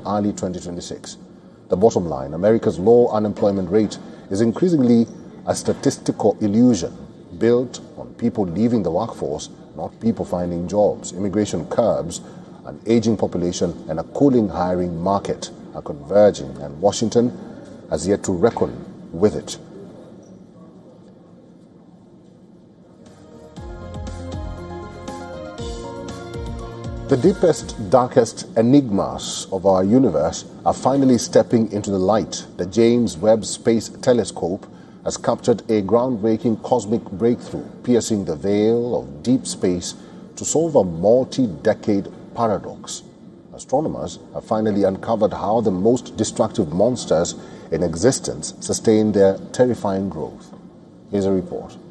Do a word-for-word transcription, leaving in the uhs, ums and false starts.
early twenty twenty-six. The bottom line, America's low unemployment rate is increasingly a statistical illusion built on people leaving the workforce, not people finding jobs. Immigration curbs, an aging population, and a cooling hiring market are converging, and Washington has yet to reckon with it. The deepest, darkest enigmas of our universe are finally stepping into the light. The James Webb Space Telescope has captured a groundbreaking cosmic breakthrough, piercing the veil of deep space to solve a multi-decade paradox. Astronomers have finally uncovered how the most destructive monsters in existence sustain their terrifying growth. Here's a report.